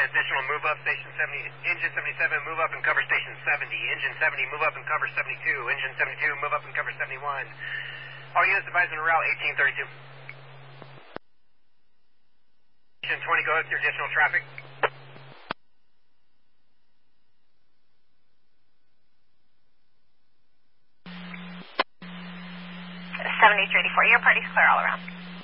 additional move up, station 70, engine 77, move up and cover station 70, engine 70, move up and cover 72, engine 72, move up and cover 71. All units advised on route 1832. Station 20, go ahead with your additional traffic. 7384, your party's clear all around.